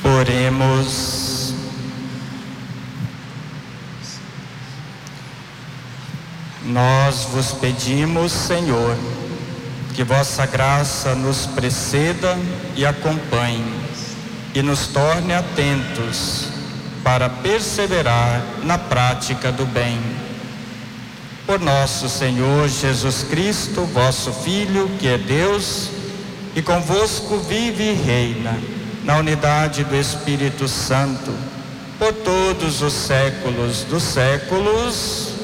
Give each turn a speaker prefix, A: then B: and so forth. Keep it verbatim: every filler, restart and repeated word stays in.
A: Oremos. Nós vos pedimos, Senhor, que vossa graça nos preceda e acompanhe e nos torne atentos para perseverar na prática do bem. Por nosso Senhor Jesus Cristo, vosso Filho, que é Deus, e convosco vive e reina, na unidade do Espírito Santo, por todos os séculos dos séculos.